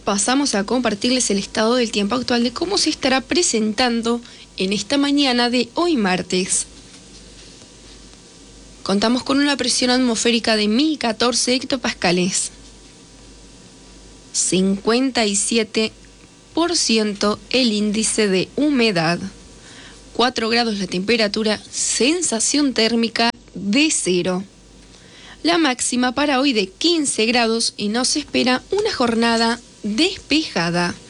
pasamos a compartirles el estado del tiempo actual de cómo se estará presentando en esta mañana de hoy martes. Contamos con una presión atmosférica de 1014 hectopascales, 57% el índice de humedad, 4 grados la temperatura, sensación térmica de 0. La máxima para hoy de 15 grados y nos espera una jornada despejada.